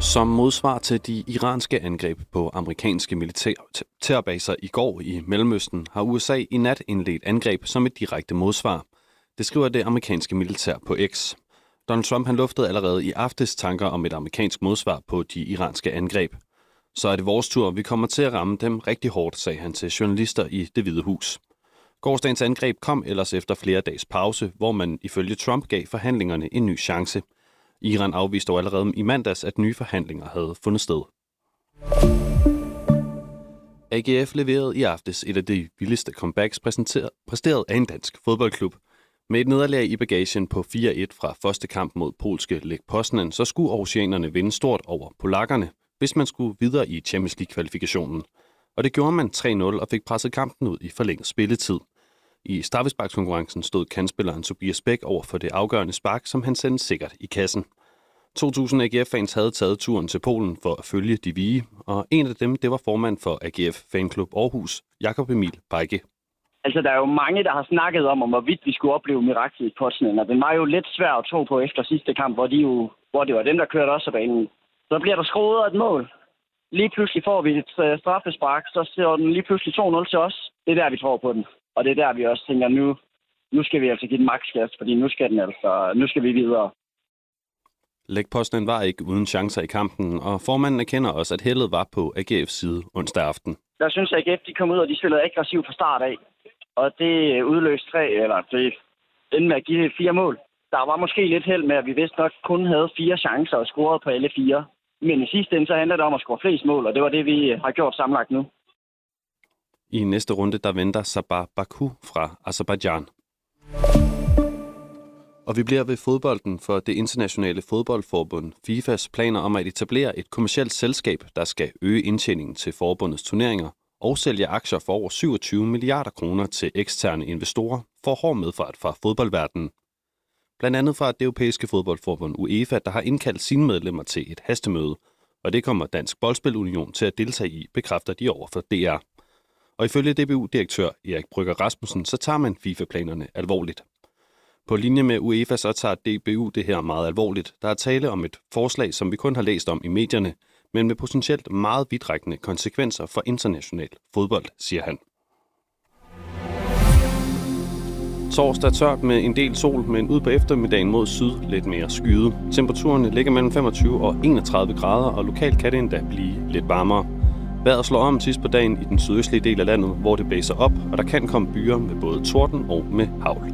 Som modsvar til de iranske angreb på amerikanske militærbaser i går i Mellemøsten, har USA i nat indledt angreb som et direkte modsvar. Det skriver det amerikanske militær på X. Donald Trump luftede allerede i aftes tanker om et amerikansk modsvar på de iranske angreb. Så er det vores tur, vi kommer til at ramme dem rigtig hårdt, sagde han til journalister i Det Hvide Hus. Gårsdagens angreb kom ellers efter flere dages pause, hvor man ifølge Trump gav forhandlingerne en ny chance. Iran afviste dog allerede i mandags, at nye forhandlinger havde fundet sted. AGF leverede i aftes et af de vildeste comebacks præsteret af en dansk fodboldklub. Med et nederlag i bagagen på 4-1 fra første kamp mod polske Lech Poznan, så skulle aarhusianerne vinde stort over polakkerne, hvis man skulle videre i Champions League-kvalifikationen. Og det gjorde man 3-0 og fik presset kampen ud i forlænget spilletid. I straffesparkskonkurrencen stod kantspilleren Tobias Bæk over for det afgørende spark, som han sendte sikkert i kassen. 2.000 AGF-fans havde taget turen til Polen for at følge de hvide, og en af dem, det var formand for AGF-fanklub Aarhus, Jakob Emil Bejke. Altså, der er jo mange, der har snakket om, hvorvidt vi skulle opleve miraklet i Poznan, og den var jo lidt svær at tro på efter sidste kamp, hvor det var dem, der kørte også af banen. Så bliver der skruet et mål. Lige pludselig får vi et straffespark, så ser den lige pludselig 2-0 til os. Det er der, vi tror på den. Og det er der, vi også tænker, nu skal vi altså give den maksgas, fordi nu skal vi videre. Lech Poznan var ikke uden chancer i kampen, og formanden erkender også, at heldet var på AGF's side onsdag aften. Der synes jeg, at AGF de kom ud, og de spillede aggressivt fra start af. Og det udløste det endte med at give 4 mål. Der var måske lidt held med, at vi vist nok kun havde 4 chancer og scorede på alle 4. Men i sidste ende så handler det om at score flest mål, og det var det, vi har gjort sammenlagt nu. I næste runde, der venter Sabah Baku fra Aserbajdsjan. Og vi bliver ved fodbolden, for det internationale fodboldforbund FIFAs planer om at etablere et kommercielt selskab, der skal øge indtjeningen til forbundets turneringer og sælge aktier for over 27 milliarder kroner til eksterne investorer, for hård medfart fra fodboldverdenen. Blandt andet fra det europæiske fodboldforbund UEFA, der har indkaldt sine medlemmer til et hastemøde, og det kommer Dansk Boldspilunion til at deltage i, bekræfter de over for DR. Og ifølge DBU-direktør Erik Brygger Rasmussen, så tager man FIFA-planerne alvorligt. På linje med UEFA, så tager DBU det her meget alvorligt. Der er tale om et forslag, som vi kun har læst om i medierne, men med potentielt meget vidtrækkende konsekvenser for international fodbold, siger han. Torsdag tørt med en del sol, men ud på eftermiddagen mod syd lidt mere skyet. Temperaturerne ligger mellem 25 og 31 grader, og lokalt kan det endda blive lidt varmere. Vejret slår om sidst på dagen i den sydøstlige del af landet, hvor det blæser op, og der kan komme byer med både torden og med hagl.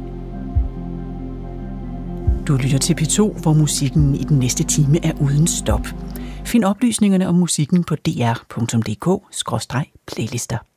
Du lytter til P2, hvor musikken i den næste time er uden stop. Find oplysningerne om musikken på dr.dk/playlister.